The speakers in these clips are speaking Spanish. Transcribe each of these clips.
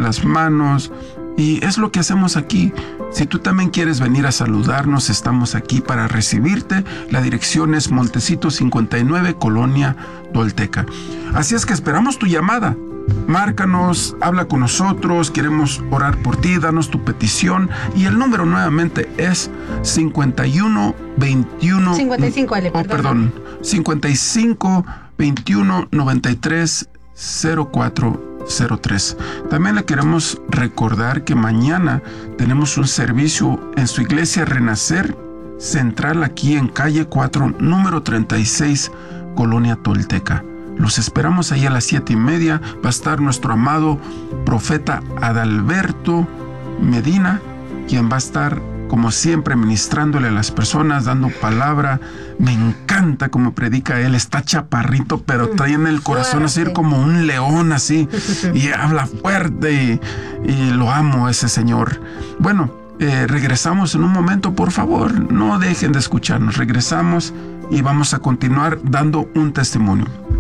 las manos. Y es lo que hacemos aquí. Si tú también quieres venir a saludarnos, estamos aquí para recibirte. La dirección es Montecito 59, Colonia Tolteca. Así es que esperamos tu llamada. Márcanos, habla con nosotros, queremos orar por ti, danos tu petición. Y el número nuevamente es 55 21 93 0403. También le queremos recordar que mañana tenemos un servicio en su iglesia Renacer Central aquí en calle 4, número 36, Colonia Tolteca. Los esperamos ahí a las 7:30. Va a estar nuestro amado profeta Adalberto Medina, quien va a estar como siempre ministrándole a las personas, dando palabra. Me encanta cómo predica él. Está chaparrito, pero trae en el corazón así como un león así, y habla fuerte, y lo amo ese señor. Bueno, regresamos en un momento, por favor, no dejen de escucharnos. Regresamos y vamos a continuar dando un testimonio.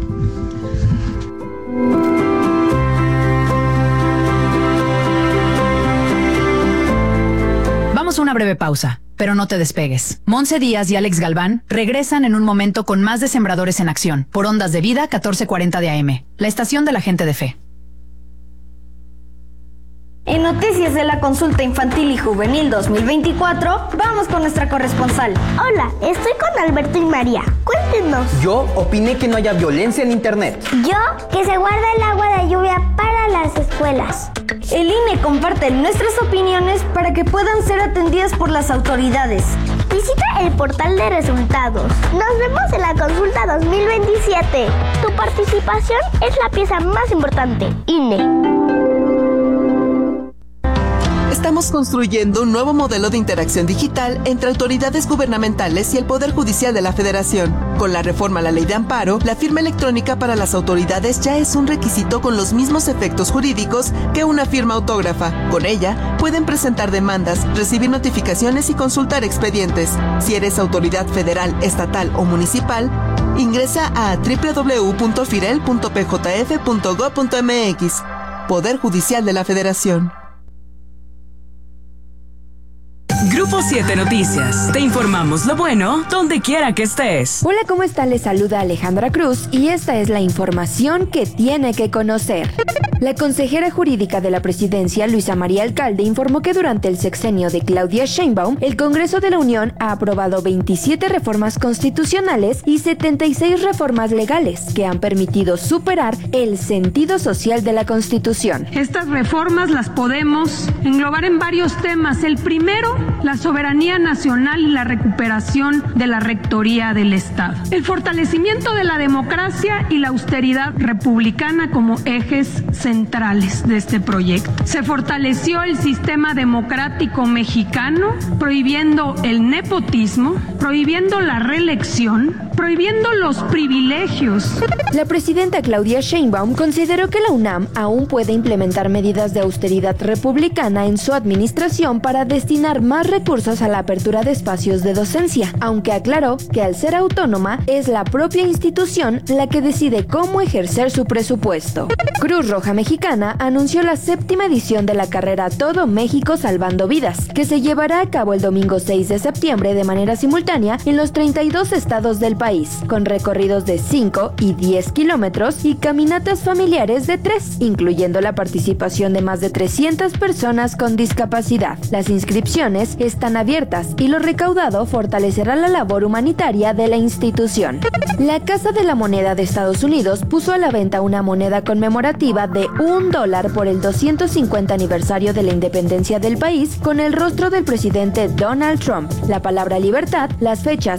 Vamos a una breve pausa, pero no te despegues. Monse Díaz y Alex Galván regresan en un momento con más de Sembradores en Acción, por Ondas de Vida 1440 de AM, la estación de la gente de fe. En Noticias de la Consulta Infantil y Juvenil 2024, vamos con nuestra corresponsal. Hola, estoy con Alberto y María. Cuéntenos. Yo opiné que no haya violencia en internet. Yo, que se guarda el agua de lluvia para las escuelas. El INE comparte nuestras opiniones para que puedan ser atendidas por las autoridades. Visita el portal de resultados. Nos vemos en la consulta 2027. Tu participación es la pieza más importante. INE. Estamos construyendo un nuevo modelo de interacción digital entre autoridades gubernamentales y el Poder Judicial de la Federación. Con la reforma a la Ley de Amparo, la firma electrónica para las autoridades ya es un requisito con los mismos efectos jurídicos que una firma autógrafa. Con ella, pueden presentar demandas, recibir notificaciones y consultar expedientes. Si eres autoridad federal, estatal o municipal, ingresa a www.firel.pjf.gov.mx. Poder Judicial de la Federación. Grupo 7 Noticias. Te informamos lo bueno donde quiera que estés. Hola, ¿cómo están? Les saluda Alejandra Cruz y esta es la información que tiene que conocer. La consejera jurídica de la presidencia, Luisa María Alcalde, informó que durante el sexenio de Claudia Sheinbaum, el Congreso de la Unión ha aprobado 27 reformas constitucionales y 76 reformas legales que han permitido superar el sentido social de la Constitución. Estas reformas las podemos englobar en varios temas. El primero, la soberanía nacional y la recuperación de la rectoría del Estado. El fortalecimiento de la democracia y la austeridad republicana como ejes centrales de este proyecto. Se fortaleció el sistema democrático mexicano, prohibiendo el nepotismo, prohibiendo la reelección, prohibiendo los privilegios. La presidenta Claudia Sheinbaum consideró que la UNAM aún puede implementar medidas de austeridad republicana en su administración para destinar más recursos a la apertura de espacios de docencia, aunque aclaró que al ser autónoma es la propia institución la que decide cómo ejercer su presupuesto. Cruz Roja Mexicana anunció la 7ª edición de la carrera Todo México Salvando Vidas, que se llevará a cabo el domingo 6 de septiembre de manera simultánea en los 32 estados del país, con recorridos de 5 y 10 kilómetros y caminatas familiares de 3, incluyendo la participación de más de 300 personas con discapacidad. Las inscripciones están abiertas y lo recaudado fortalecerá la labor humanitaria de la institución. La Casa de la Moneda de Estados Unidos puso a la venta una moneda conmemorativa de $1 por el 250 aniversario de la independencia del país con el rostro del presidente Donald Trump, la palabra libertad, las fechas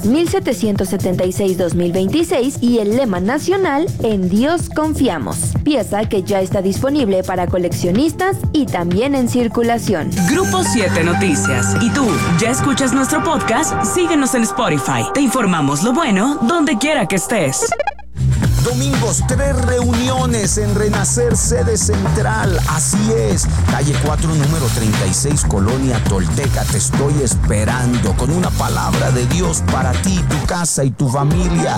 1776-2026 y el lema nacional En Dios confiamos, pieza que ya está disponible para coleccionistas y también en circulación. Grupo 7 Noticias. ¿Y tú, ya escuchas nuestro podcast? Síguenos en Spotify. Te informamos lo bueno donde quiera que estés. Domingos, 3 reuniones en Renacer, sede central. Así es, calle 4, número 36, Colonia Tolteca. Te estoy esperando con una palabra de Dios para ti, tu casa y tu familia.